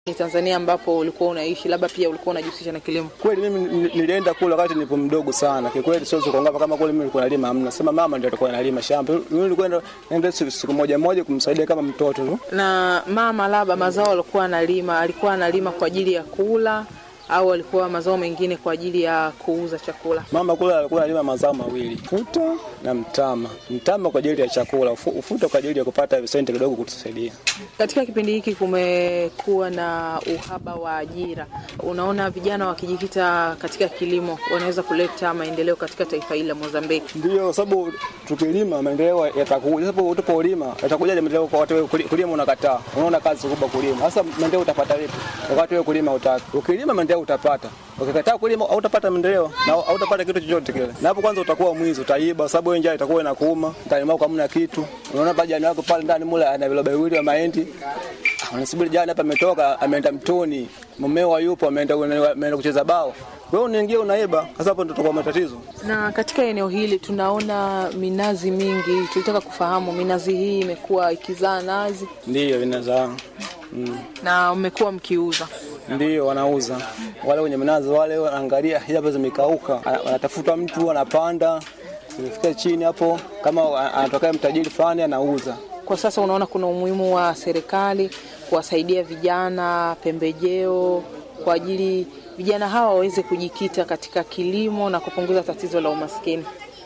Ni Tanzania ambapo ulikuwa unaishi, labda pia ulikuwa unajihusisha na kilimo? Kweli mimi nilienda kule wakati nipo mdogo sana. Kikweli siwezi kuongea kama kule mimi nilikuwa nalima, hamna. Sema mama ndiye alikuwa analima shamba. Mimi nilikuwa naenda siku moja kumsaidia kama mtoto tu. Na mama labda mazao alikuwa analima kwa ajili ya kula au alikuwa mazao mengine kwa ajili ya kuuza chakula? Mama kule alikuwa analima mazao mawili, ufuta na mtama. Mtama kwa ajili ya chakula, ufuta kwa ajili ya kupata senti kidogo kutusaidia. Katika kipindi hiki kumekuwa na uhaba wa ajira. Unaona vijana wakijikita katika kilimo wanaweza kuleta maendeleo katika taifa hili la Mozambiki? Ndio, sababu tukilima maendeleo yatakuja. Sababu utupolima yatakuja maendeleo kwa watu kulima unakataa. Unaona kazi kubwa kulima. Sasa maendeleo utapata vipi? Wakati wewe kulima utaki. Ukilima maendeleo utapata. Ukikataa kulima hautapata maendeleo na hautapata kitu chochote kile. Na hapo kwanza utakuwa mwizi, utaiba, sababu njaa itakuwa inakuuma, utalima kwa hamna kitu. Unaona bajani wako pale ndani mule ana viloba viwili wa mahindi. Unasubiri jana hapa ametoka, ameenda mtoni, mumeo yupo ameenda kucheza bao. Wewe unaingia unaiba, sasa hapo ndio tutakuwa matatizo. Na katika eneo hili tunaona minazi mingi. Tulitaka kufahamu minazi hii imekuwa ikizaa nazi? Ndio inazaa. Na mmekuwa mkiuza? Ndio wanauza. Wale wenye minazi wale wanaangalia hapa zimekauka, wanatafuta mtu anapanda, zifika chini hapo, kama anatokea mtajiri fulani anauza. Kwa sasa unaona kuna umuhimu wa serikali kuwasaidia vijana pembejeo kwa ajili vijana hawa waweze kujikita katika kilimo na kupunguza tatizo la umaskini?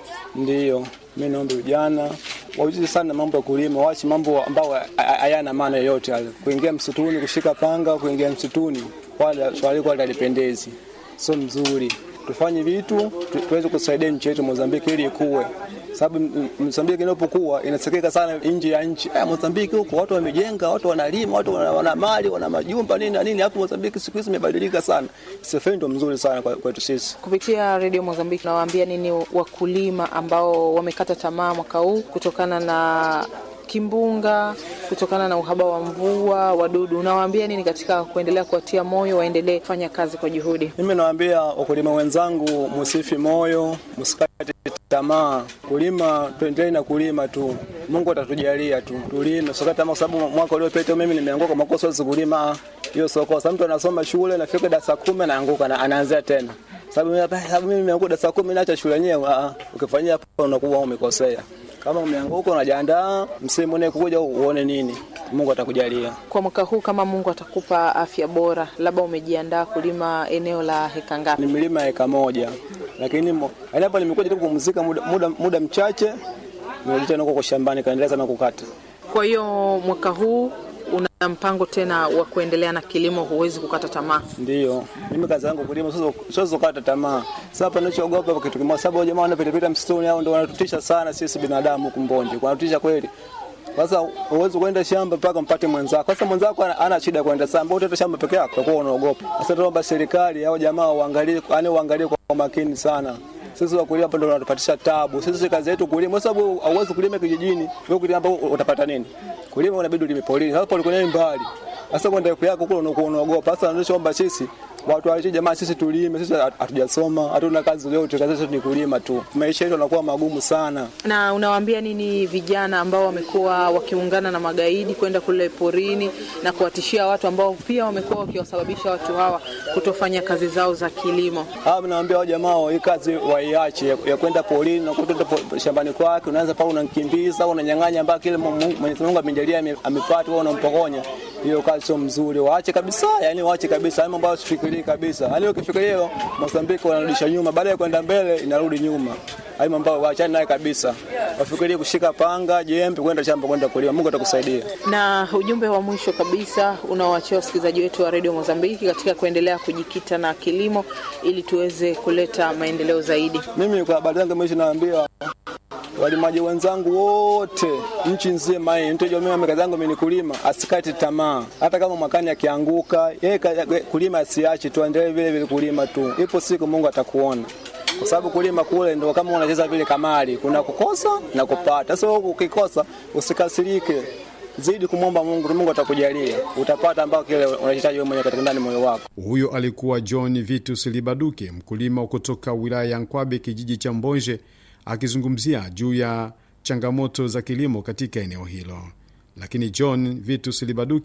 Ndio, mimi naomba vijana waujize sana mambo ya kulima, waache mambo ambayo hayana maana yoyote yale. Kuingia msituni, kushika panga, kuingia msituni, wala swali kwa halipendezi. Sio mzuri. Tufanye vitu tuweze kusaidia nchi yetu Mozambiki ili ikue. Sababu Mozambiki inapokuwa inasekeka sana nje ya nchi. Mozambiki huko watu wamejenga, watu wanalima, watu wana mali, wana majumba nini na nini. Hapo Mozambiki siku hizi imebadilika sana. Sifendo mzuri sana kwetu sisi. Kupitia Radio Mozambiki nawaambia nini wakulima ambao wamekata tamaa mwaka huu kutokana na kimbunga, kutokana na uhaba wa mvua, wadudu? Unawaambia nini katika kuendelea kuwatia moyo waendelee kufanya kazi kwa juhudi? Mimi nawaambia wakulima wenzangu, msifi moyo, msikate tamaa. Kulima, tuendelee na kulima tu. Mungu atatujalia tu. Tulime. Usikate tamaa kwa sababu mwaka uliopita mimi nimeanguka makosa ya kulima. Hiyo sio kosa. Mtu anasoma shule nafika darasa 10 anaanguka na anaanza tena. Sababu mimi nimeanguka darasa 10 naacha shule yenyewe. Ukifanyia hapo unakuwa umekosea. Kama umeanguka unajiandaa, msimu ule kuja uone nini. Mungu atakujalia. Kwa mwaka huu kama Mungu atakupa afya bora, labda umejiandaa kulima eneo la heka ngapi? Nimelima heka 1. Lakini hapa nimekuja tu kupumzika muda mchache. Nimejitana huko shambani kaendeleza na kukata. Kwa hiyo mwaka huu una mpango tena wa kuendelea na kilimo, huwezi kukata tamaa? Ndio. Mimi kazi yangu kulima, siwezi kukata tamaa. Sasa hapa ninachoogopa kitu kimoja, sababu jamaa wanapita msituni hao ndio wanatutisha sana sisi binadamu huko Mbonje. Wanatutisha kweli. Sasa uwezo kwenda shamba mpaka mpate mwenzako. Sasa mwenzako ana shida kwenda shamba, utaenda shamba peke yako, utakuwa unaogopa. Sasa tuomba serikali au jamaa waangalie kwa makini sana. Sisi wakulima hapa ndio wanatupatisha taabu. Sisi kazi yetu kulima, kwa sababu hauwezi kulima kijijini. Wewe kulima hapo utapata nini? Kulima unabidi ulime polini. Sasa pole kwenye mbali. Sasa kwenda huko yako kule unaogopa. Sasa tunachoomba sisi watu wa jamaa, sisi tulime. Sisi hatujasoma, hatuna kazi yoyote, kazi yetu ni kulima tu. Maisha yetu yanakuwa magumu sana. Na unawaambia nini vijana ambao wamekuwa wakiungana na magaidi kwenda kule porini na kuwatishia watu ambao pia wamekuwa wakiwasababisha watu hawa kutofanya kazi zao za kilimo? Naambia wao jamaa hii kazi waiache ya kwenda porini na kutoka shambani kwake. Unaanza pale unamkimbiza, unanyang'anya mpaka kile Mwenyezi Mungu amejalia amepata, wewe unampokonya. Hiyo kazi sio mzuri. Waache kabisa, yani waache kabisa. Hayo mambo usifikirie kabisa. Yaani ukifikiria Mozambiki wanarudisha nyuma, baada ya kwenda mbele inarudi nyuma. Hayo mambo waachane naye kabisa. Wafikirie kushika panga, jembe, kwenda shamba, kwenda kulima. Mungu atakusaidia. Na ujumbe wa mwisho kabisa unaowaachia wasikilizaji wetu wa Radio Mozambiki katika kuendelea kujikita na kilimo ili tuweze kuleta maendeleo zaidi? Mimi kwa habari zangu mwisho naambia walimaji wenzangu wote nchi nzima hii, mtu mimi kazi yangu mimi ni kulima, asikate tamaa. Hata kama mwakani akianguka, yeye kulima asiache, tuendelee vile vile kulima tu. Ipo siku Mungu atakuona. Kwa sababu kulima kule ndio kama unacheza vile kamari, kuna kukosa na kupata. Sasa ukikosa usikasirike. Zidi kumwomba Mungu, Mungu atakujalia. Utapata ambao kile unahitaji wewe mwenyewe katika ndani moyo wako. Huyo alikuwa John Vitus Libaduke, mkulima kutoka wilaya ya Nkwabe, kijiji cha Mbonje, akizungumzia juu ya changamoto za kilimo katika eneo hilo. Lakini John Vitus Libaduke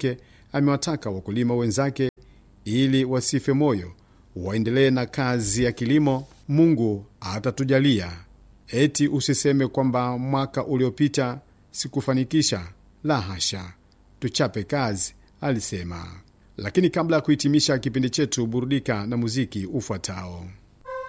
amewataka wakulima wenzake ili wasife moyo, waendelee na kazi ya kilimo. Mungu atatujalia. Eti usiseme kwamba mwaka uliopita sikufanikisha. La hasha, tuchape kazi, alisema. Lakini kabla ya kuhitimisha kipindi chetu, burudika na muziki ufuatao.